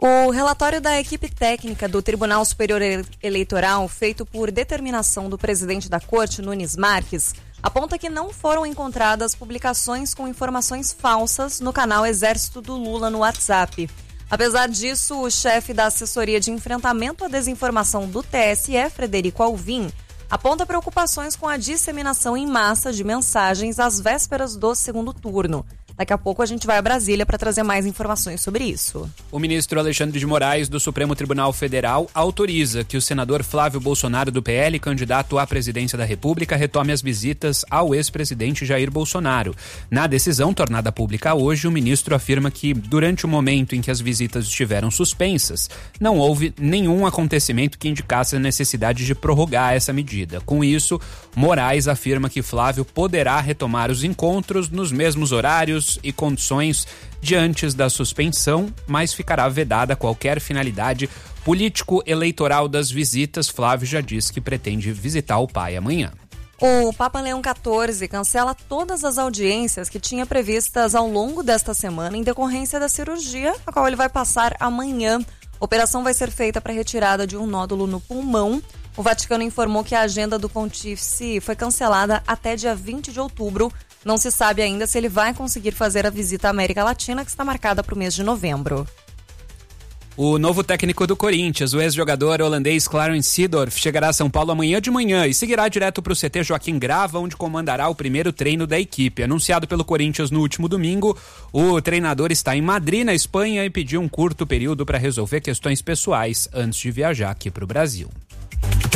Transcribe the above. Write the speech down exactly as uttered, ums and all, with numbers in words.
O relatório da equipe técnica do Tribunal Superior Eleitoral, feito por determinação do presidente da Corte, Nunes Marques, aponta que não foram encontradas publicações com informações falsas no canal Exército do Lula no WhatsApp. Apesar disso, o chefe da assessoria de enfrentamento à desinformação do T S E, Frederico Alvim, aponta preocupações com a disseminação em massa de mensagens às vésperas do segundo turno. Daqui a pouco a gente vai a Brasília para trazer mais informações sobre isso. O ministro Alexandre de Moraes, do Supremo Tribunal Federal, autoriza que o senador Flávio Bolsonaro, do P L, candidato à presidência da República, retome as visitas ao ex-presidente Jair Bolsonaro. Na decisão tornada pública hoje, o ministro afirma que, durante o momento em que as visitas estiveram suspensas, não houve nenhum acontecimento que indicasse a necessidade de prorrogar essa medida. Com isso, Moraes afirma que Flávio poderá retomar os encontros nos mesmos horários e condições de antes da suspensão, mas ficará vedada qualquer finalidade político-eleitoral das visitas. Flávio já disse que pretende visitar o pai amanhã. O Papa Leão quatorze cancela todas as audiências que tinha previstas ao longo desta semana em decorrência da cirurgia, a qual ele vai passar amanhã. A operação vai ser feita para retirada de um nódulo no pulmão. O Vaticano informou que a agenda do pontífice foi cancelada até dia vinte de outubro. Não se sabe ainda se ele vai conseguir fazer a visita à América Latina, que está marcada para o mês de novembro. O novo técnico do Corinthians, o ex-jogador holandês Clarence Seedorf, chegará a São Paulo amanhã de manhã e seguirá direto para o C T Joaquim Grava, onde comandará o primeiro treino da equipe. Anunciado pelo Corinthians no último domingo, o treinador está em Madrid, na Espanha, e pediu um curto período para resolver questões pessoais antes de viajar aqui para o Brasil.